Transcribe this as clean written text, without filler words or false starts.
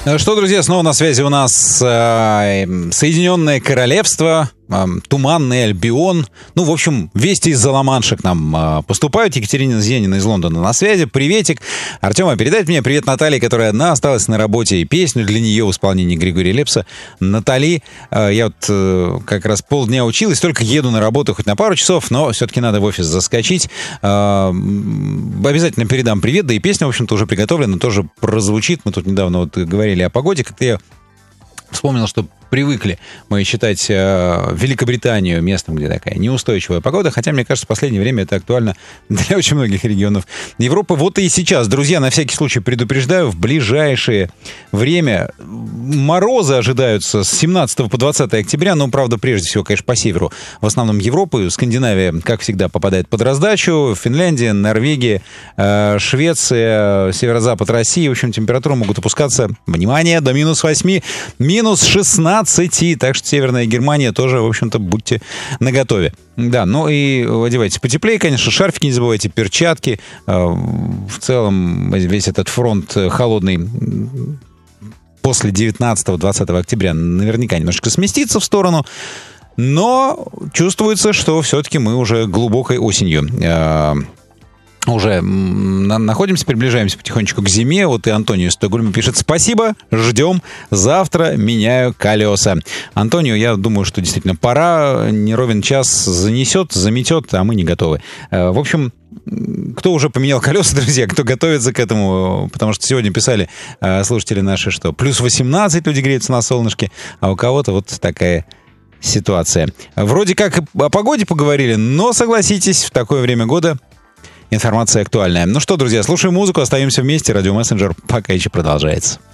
Что, друзья, снова на связи у нас Соединенное Королевство, Туманный Альбион. Ну, в общем, вести из-за Ла-Манша к нам поступают. Екатерина Зенина из Лондона на связи. Приветик. Артема, передайте мне привет Наталье, которая одна осталась на работе, и песню для нее в исполнении Григория Лепса. Натали, я вот как раз полдня училась, только еду на работу хоть на пару часов, но все-таки надо в офис заскочить. Обязательно передам привет, да и песня, в общем-то, уже приготовлена, тоже прозвучит. Мы тут недавно вот говорили о погоде, как-то я вспомнил, что привыкли мы считать Великобританию местом, где такая неустойчивая погода, хотя, мне кажется, в последнее время это актуально для очень многих регионов Европы. Вот и сейчас, друзья, на всякий случай предупреждаю, в ближайшее время морозы ожидаются с 17 по 20 октября, но, правда, прежде всего, конечно, по северу, в основном Европы. Скандинавия, как всегда, попадает под раздачу, Финляндия, Норвегия, Швеция, северо-запад России, в общем, температуры могут опускаться, внимание, до минус 8, минус 16, так что Северная Германия тоже, в общем-то, будьте наготове. Да, ну и одевайтесь потеплее, конечно, шарфики не забывайте, перчатки. В целом весь этот фронт холодный после 19-20 октября наверняка немножко сместится в сторону, но чувствуется, что все-таки мы уже глубокой осенью уже находимся, приближаемся потихонечку к зиме. Вот и Антонио из Стокгольма пишет: спасибо, ждем, завтра меняю колеса. Антонио, я думаю, что действительно пора, не ровен час занесет, заметет, а мы не готовы. В общем, кто уже поменял колеса, друзья, кто готовится к этому, потому что сегодня писали слушатели наши, что плюс 18 люди греются на солнышке, а у кого-то вот такая ситуация. Вроде как о погоде поговорили, но, согласитесь, в такое время года информация актуальная. Ну что, друзья, слушаем музыку, остаемся вместе. Радиомессенджер пока еще продолжается.